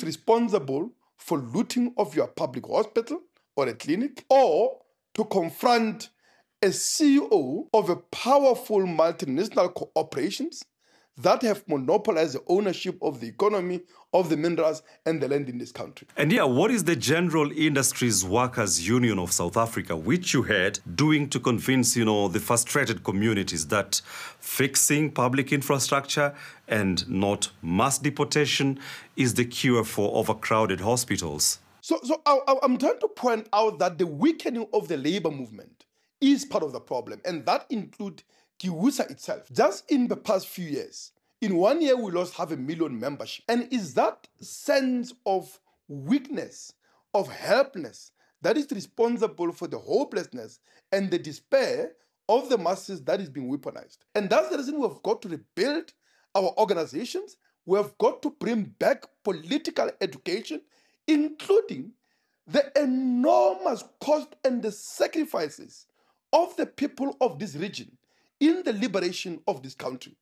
responsible for looting of your public hospital or a clinic, or to confront a CEO of a powerful multinational corporations that have monopolized the ownership of the economy, of the minerals and the land in this country. And yeah, what is the General Industries Workers Union of South Africa, which you had, doing to convince, the frustrated communities that fixing public infrastructure and not mass deportation is the cure for overcrowded hospitals? So I'm trying to point out that the weakening of the labor movement is part of the problem, and that includes GIWUSA itself. Just in the past few years, in 1 year, we lost 500,000 membership. And is that sense of weakness, of helplessness, that is responsible for the hopelessness and the despair of the masses that is being weaponized. And that's the reason we've got to rebuild our organizations. We have got to bring back political education, including the enormous cost and the sacrifices of the people of this region in the liberation of this country.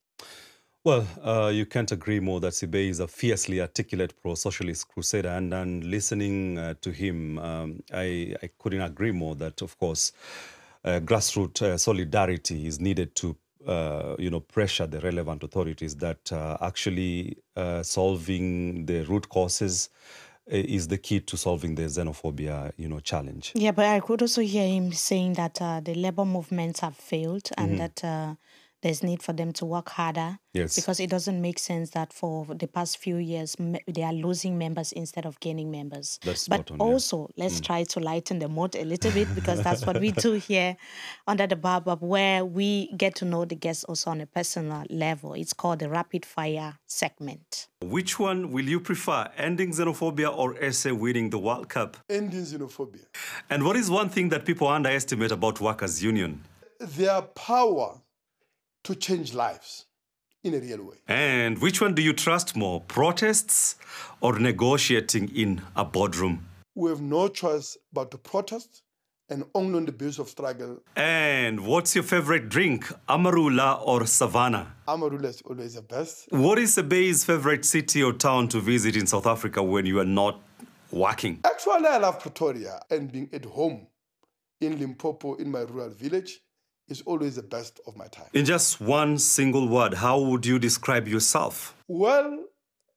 Well, you can't agree more that Sibei is a fiercely articulate pro-socialist crusader, and listening to him, I couldn't agree more that, of course, grassroots solidarity is needed to pressure the relevant authorities that actually solving the root causes is the key to solving the xenophobia, challenge. Yeah, but I could also hear him saying that the labor movements have failed and that there's need for them to work harder. Yes. Because it doesn't make sense that for the past few years, they are losing members instead of gaining members. That's but spot on, also, let's try to lighten the mood a little bit, because that's what we do here under the Baobab, where we get to know the guests also on a personal level. It's called the Rapid Fire segment. Which one will you prefer, ending xenophobia or SA winning the World Cup? Ending xenophobia. And what is one thing that people underestimate about Workers' Union? Their power to change lives in a real way. And which one do you trust more, protests or negotiating in a boardroom? We have no choice but to protest, and only on the basis of struggle. And what's your favorite drink, Amarula or Savannah? Amarula is always the best. What is Sebei's favorite city or town to visit in South Africa when you are not working? Actually, I love Pretoria, and being at home in Limpopo, in my rural village, is always the best of my time. In just one single word, how would you describe yourself? Well,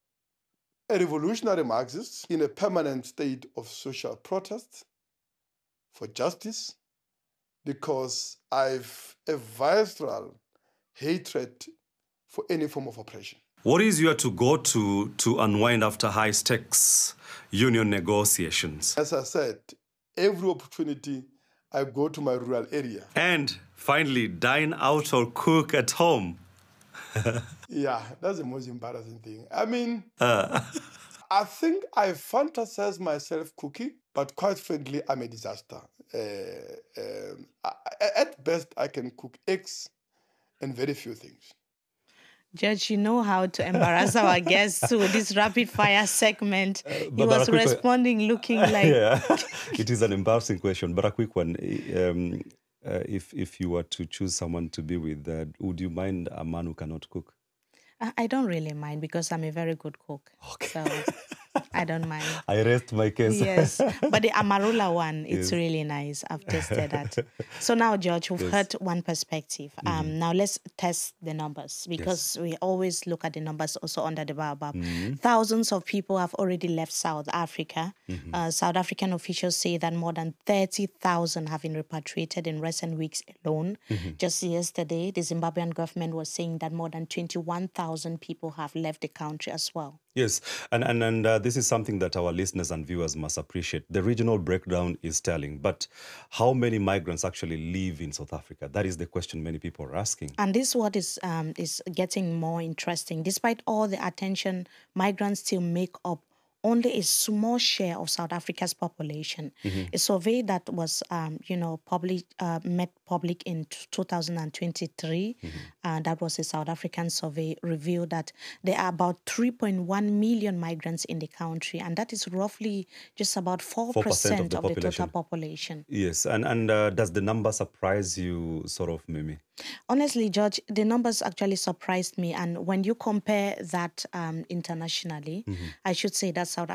a revolutionary Marxist in a permanent state of social protest for justice, because I've a visceral hatred for any form of oppression. What is your to-go to unwind after high-stakes union negotiations? As I said, every opportunity I go to my rural area. And finally, dine out or cook at home. Yeah, that's the most embarrassing thing. I mean, I think I fantasize myself cooking, but quite frankly, I'm a disaster. At best, I can cook eggs and very few things. Judge, you know how to embarrass our guests with this rapid fire segment. He was responding looking like... Yeah, it is an embarrassing question, but a quick one. If you were to choose someone to be with, would you mind a man who cannot cook? I don't really mind, because I'm a very good cook. Okay. So I don't mind. I rest my case. Yes, but the Amarula one, it's really nice. I've tasted that. So now, George, we've heard one perspective. Now let's test the numbers, because we always look at the numbers also under the Baobab. Thousands of people have already left South Africa. South African officials say that more than 30,000 have been repatriated in recent weeks alone. Just yesterday, the Zimbabwean government was saying that more than 21,000 people have left the country as well. Yes, and this is something that our listeners and viewers must appreciate. The regional breakdown is telling, but how many migrants actually live in South Africa? That is the question many people are asking. And this is what is getting more interesting. Despite all the attention, migrants still make up only a small share of South Africa's population. A survey that was, made public in 2023, that was a South African survey, revealed that there are about 3.1 million migrants in the country, and that is roughly just about 4% of the total population. Yes, and does the number surprise you, sort of, Mimi? Honestly, George, the numbers actually surprised me. And when you compare that internationally, I should say that South